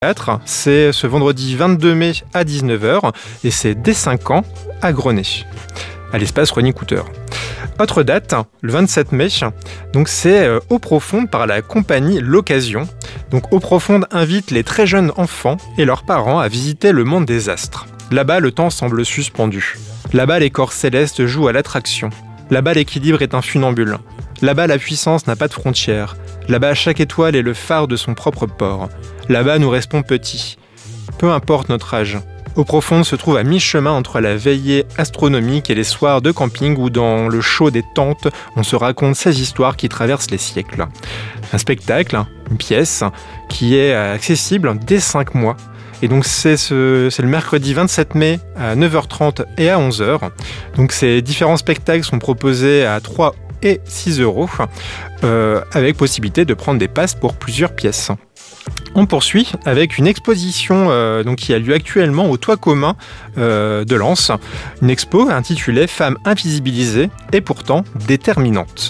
théâtre, c'est ce vendredi 22 mai à 19h et c'est dès 5 ans à Grenay, à l'espace René Couteur. Autre date, le 27 mai, donc c'est Eau Profonde par la compagnie L'Occasion. Donc Eau Profonde invite les très jeunes enfants et leurs parents à visiter le monde des astres. Là-bas, le temps semble suspendu. Là-bas, les corps célestes jouent à l'attraction. Là-bas, l'équilibre est un funambule. Là-bas, la puissance n'a pas de frontières. Là-bas, chaque étoile est le phare de son propre port. Là-bas, nous restons petits. Peu importe notre âge. Eau Profonde se trouve à mi-chemin entre la veillée astronomique et les soirs de camping où, dans le chaud des tentes, on se raconte ces histoires qui traversent les siècles. Un spectacle, une pièce, qui est accessible dès 5 mois. Et donc c'est le mercredi 27 mai à 9h30 et à 11h. Donc ces différents spectacles sont proposés à 3 et 6 euros, avec possibilité de prendre des passes pour plusieurs pièces. On poursuit avec une exposition qui a lieu actuellement au Toit commun de Lens. Une expo intitulée « Femmes invisibilisées et pourtant déterminantes ».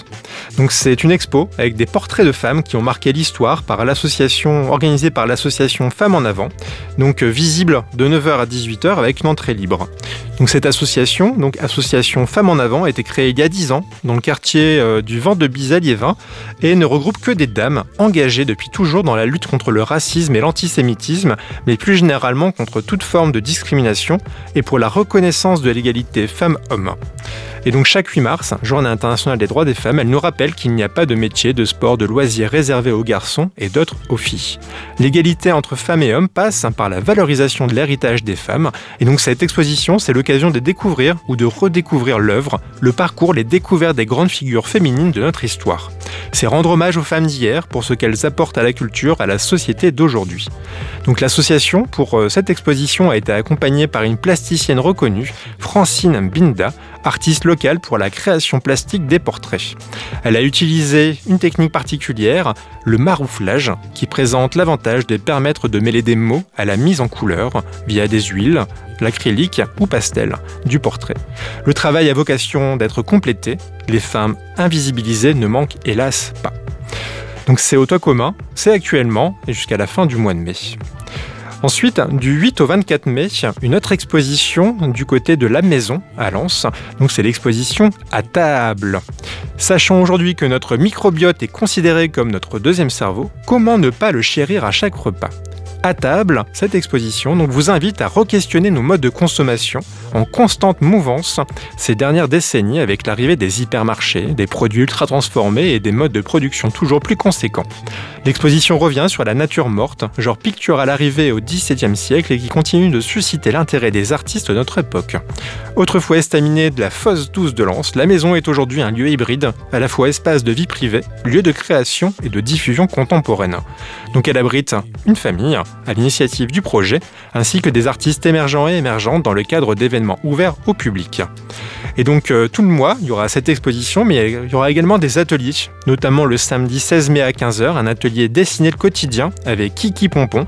Donc c'est une expo avec des portraits de femmes qui ont marqué l'histoire organisée par l'association Femmes en Avant, donc visible de 9h à 18h avec une entrée libre. Donc cette association, association Femmes en Avant, a été créée il y a 10 ans dans le quartier du Vent de Bizet-Liévin et ne regroupe que des dames engagées depuis toujours dans la lutte contre le racisme et l'antisémitisme, mais plus généralement contre toute forme de discrimination et pour la reconnaissance de l'égalité femmes-hommes. Et donc chaque 8 mars, Journée internationale des droits des femmes, elle nous rappelle qu'il n'y a pas de métier, de sport, de loisirs réservés aux garçons et d'autres aux filles. L'égalité entre femmes et hommes passe par la valorisation de l'héritage des femmes. Et donc cette exposition, c'est l'occasion de découvrir ou de redécouvrir l'œuvre, le parcours, les découvertes des grandes figures féminines de notre histoire. C'est rendre hommage aux femmes d'hier pour ce qu'elles apportent à la culture, à la société d'aujourd'hui. Donc l'association pour cette exposition a été accompagnée par une plasticienne reconnue, Francine Binda, artiste locale pour la création plastique des portraits. Elle a utilisé une technique particulière, le marouflage, qui présente l'avantage de permettre de mêler des mots à la mise en couleur via des huiles, l'acrylique ou pastel du portrait. Le travail a vocation d'être complété, les femmes invisibilisées ne manquent hélas pas. Donc c'est au Toit commun, c'est actuellement et jusqu'à la fin du mois de mai. Ensuite, du 8 au 24 mai, une autre exposition du côté de la Maison à Lens. Donc c'est l'exposition à table. Sachant aujourd'hui que notre microbiote est considéré comme notre deuxième cerveau, comment ne pas le chérir à chaque repas ? À table, cette exposition vous invite à re-questionner nos modes de consommation en constante mouvance ces dernières décennies avec l'arrivée des hypermarchés, des produits ultra transformés et des modes de production toujours plus conséquents. L'exposition revient sur la nature morte, genre picture à l'arrivée au XVIIe siècle et qui continue de susciter l'intérêt des artistes de notre époque. Autrefois estaminée de la fosse douce de Lens, la Maison est aujourd'hui un lieu hybride, à la fois espace de vie privée, lieu de création et de diffusion contemporaine. Donc elle abrite une famille, à l'initiative du projet, ainsi que des artistes émergents et émergentes dans le cadre d'événements ouverts au public. Et donc tout le mois, il y aura cette exposition, mais il y aura également des ateliers, notamment le samedi 16 mai à 15h, un atelier dessiné le quotidien avec Kiki Pompon,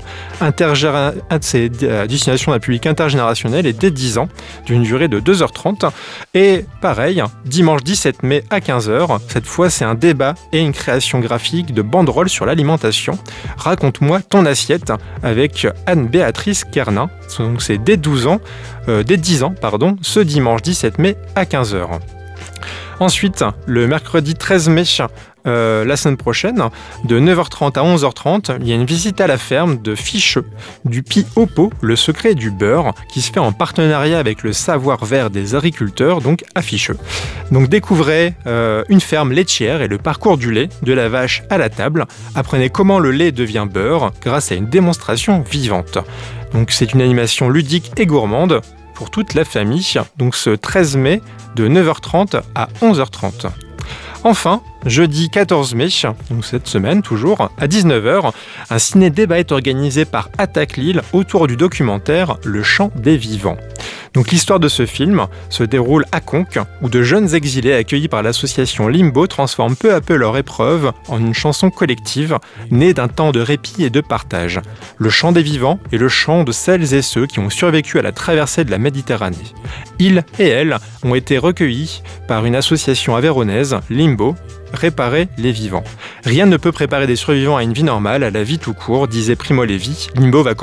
c'est destination d'un public intergénérationnel et dès 10 ans, d'une durée de 2h30. Et pareil, dimanche 17 mai à 15h, cette fois c'est un débat et une création graphique de banderoles sur l'alimentation. Raconte-moi ton assiette avec Anne-Béatrice Kernin. Donc c'est dès 10 ans, ce dimanche 17 mai à 15h. Ensuite, le mercredi 13 mai, la semaine prochaine, de 9h30 à 11h30, il y a une visite à la ferme de Ficheux, du Pis au pot, le secret du beurre, qui se fait en partenariat avec le savoir-faire des agriculteurs, donc à Ficheux. Donc découvrez une ferme laitière et le parcours du lait, de la vache à la table. Apprenez comment le lait devient beurre grâce à une démonstration vivante. Donc c'est une animation ludique et gourmande pour toute la famille, donc ce 13 mai de 9h30 à 11h30. Enfin, jeudi 14 mai, donc cette semaine toujours, à 19h, un ciné-débat est organisé par Attaque Lille autour du documentaire Le Chant des Vivants. Donc l'histoire de ce film se déroule à Conques, où de jeunes exilés accueillis par l'association Limbo transforment peu à peu leur épreuve en une chanson collective, née d'un temps de répit et de partage. Le chant des vivants est le chant de celles et ceux qui ont survécu à la traversée de la Méditerranée. Ils et elles ont été recueillis par une association aveyronnaise, Limbo, Réparer les vivants. Rien ne peut préparer des survivants à une vie normale, à la vie tout court, disait Primo Levi. Limbo va